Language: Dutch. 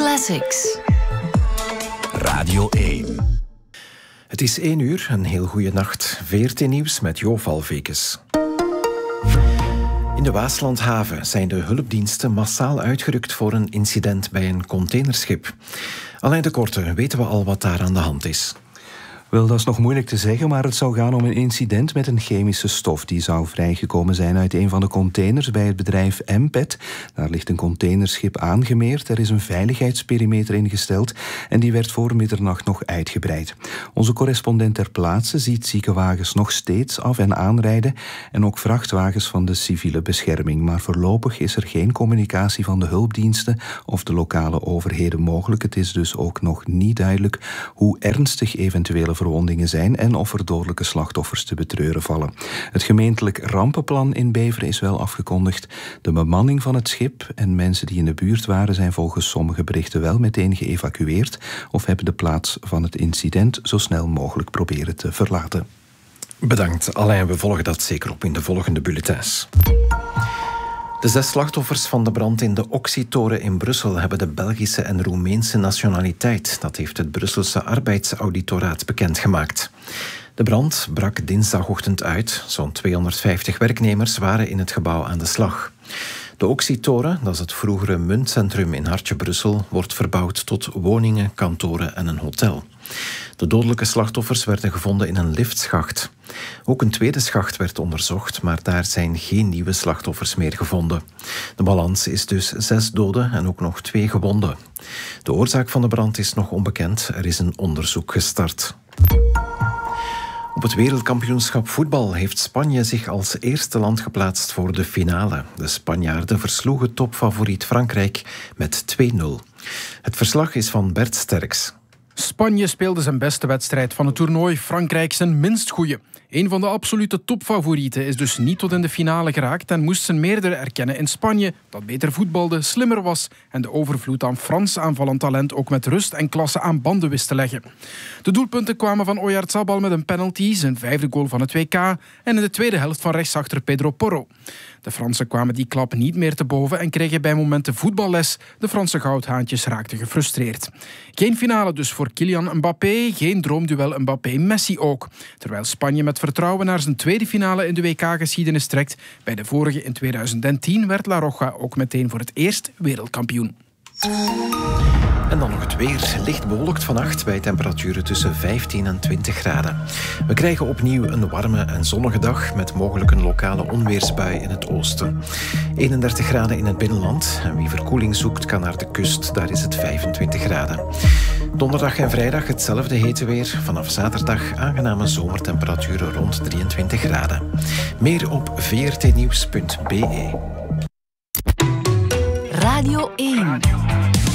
Classics. Radio 1. Het is 1 uur, een heel goede nacht. VRT Nieuws met Jo Valvekes. In de Waaslandhaven zijn de hulpdiensten massaal uitgerukt voor een incident bij een containerschip. Alain de Korte, weten we al wat daar aan de hand is? Wel, dat is nog moeilijk te zeggen, maar het zou gaan om een incident met een chemische stof. Die zou vrijgekomen zijn uit een van de containers bij het bedrijf MPET. Daar ligt een containerschip aangemeerd. Er is een veiligheidsperimeter ingesteld en die werd voor middernacht nog uitgebreid. Onze correspondent ter plaatse ziet ziekenwagens nog steeds af en aanrijden en ook vrachtwagens van de civiele bescherming. Maar voorlopig is er geen communicatie van de hulpdiensten of de lokale overheden mogelijk. Het is dus ook nog niet duidelijk hoe ernstig eventuele verwondingen zijn en of er dodelijke slachtoffers te betreuren vallen. Het gemeentelijk rampenplan in Beveren is wel afgekondigd. De bemanning van het schip en mensen die in de buurt waren zijn volgens sommige berichten wel meteen geëvacueerd of hebben de plaats van het incident zo snel mogelijk proberen te verlaten. Bedankt, Alain. We volgen dat zeker op in de volgende bulletins. De 6 slachtoffers van de brand in de Oxy-toren in Brussel hebben de Belgische en Roemeense nationaliteit. Dat heeft het Brusselse arbeidsauditoraat bekendgemaakt. De brand brak dinsdagochtend uit. Zo'n 250 werknemers waren in het gebouw aan de slag. De Oxy-toren, dat is het vroegere muntcentrum in hartje Brussel, wordt verbouwd tot woningen, kantoren en een hotel. De dodelijke slachtoffers werden gevonden in een liftschacht. Ook een tweede schacht werd onderzocht, maar daar zijn geen nieuwe slachtoffers meer gevonden. De balans is dus 6 doden en ook nog 2 gewonden. De oorzaak van de brand is nog onbekend. Er is een onderzoek gestart. Op het wereldkampioenschap voetbal heeft Spanje zich als eerste land geplaatst voor de finale. De Spanjaarden versloegen topfavoriet Frankrijk met 2-0. Het verslag is van Bert Sterks. Spanje speelde zijn beste wedstrijd van het toernooi, Frankrijk zijn minst goeie. Een van de absolute topfavorieten is dus niet tot in de finale geraakt en moest zijn meerdere erkennen in Spanje, dat beter voetbalde, slimmer was en de overvloed aan Frans aanvallend talent ook met rust en klasse aan banden wist te leggen. De doelpunten kwamen van Oyarzabal met een penalty, zijn 5e goal van het WK en in de tweede helft van rechtsachter Pedro Porro. De Fransen kwamen die klap niet meer te boven en kregen bij momenten voetballes. De Franse goudhaantjes raakten gefrustreerd. Geen finale dus voor Kylian Mbappé, geen droomduel Mbappé-Messi ook. Terwijl Spanje met vertrouwen naar zijn tweede finale in de WK-geschiedenis trekt. Bij de vorige in 2010 werd La Roja ook meteen voor het eerst wereldkampioen. En dan nog het weer. Licht bewolkt vannacht bij temperaturen tussen 15 en 20 graden. We krijgen opnieuw een warme en zonnige dag met mogelijk een lokale onweersbui in het oosten. 31 graden in het binnenland. En wie verkoeling zoekt kan naar de kust. Daar is het 25 graden. Donderdag en vrijdag hetzelfde hete weer. Vanaf zaterdag aangename zomertemperaturen rond 23 graden. Meer op vrtnieuws.be. Radio 1.